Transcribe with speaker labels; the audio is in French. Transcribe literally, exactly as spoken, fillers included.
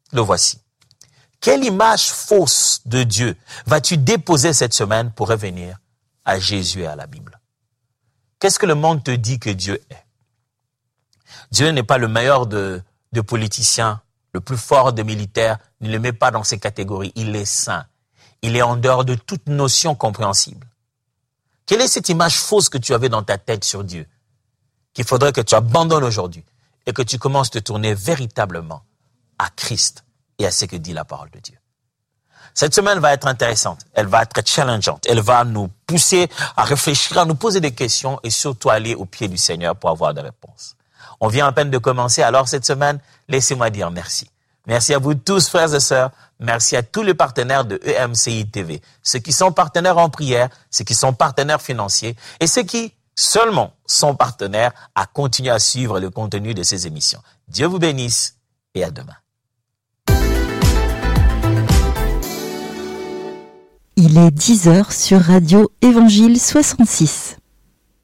Speaker 1: le voici. Quelle image fausse de Dieu vas-tu déposer cette semaine pour revenir à Jésus et à la Bible? Qu'est-ce que le monde te dit que Dieu est? Dieu n'est pas le meilleur de, de politiciens, le plus fort de militaires, ne le met pas dans ces catégories. Il est saint. Il est en dehors de toute notion compréhensible. Quelle est cette image fausse que tu avais dans ta tête sur Dieu, qu'il faudrait que tu abandonnes aujourd'hui et que tu commences à te tourner véritablement à Christ et à ce que dit la parole de Dieu? Cette semaine va être intéressante, elle va être challengeante, elle va nous pousser à réfléchir, à nous poser des questions et surtout aller au pied du Seigneur pour avoir des réponses. On vient à peine de commencer, alors cette semaine, laissez-moi dire merci. Merci à vous tous, frères et sœurs. Merci à tous les partenaires de E M C I T V, ceux qui sont partenaires en prière, ceux qui sont partenaires financiers et ceux qui seulement sont partenaires à continuer à suivre le contenu de ces émissions. Dieu vous bénisse et à demain.
Speaker 2: Il est dix heures sur Radio Évangile soixante-six.